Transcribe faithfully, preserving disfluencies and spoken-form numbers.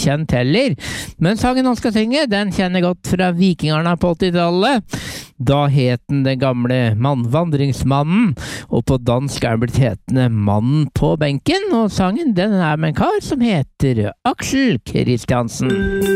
kjent heller. Men sangen han skal synge, den kjenner jeg godt fra Vikingarna på åttitallet. Da het den Den gamle mann, vandringsmannen, og på dansk er den blitt hetende Mannen på benken, og sangen den er med en kar som heter Aksel Kristiansen.